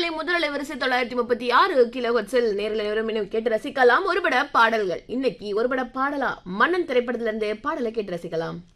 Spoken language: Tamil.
நேர்களை முதல் அலைவரிசை 936 கிலோஹெர்ட்ஸில் நேரில் கேட்டு ரசிக்கலாம். ஒருபட பாடல்கள். இன்னைக்கு ஒருபட பாடலா மன்னன் திரைப்படத்திலிருந்து பாடலை கேட்டு ரசிக்கலாம்.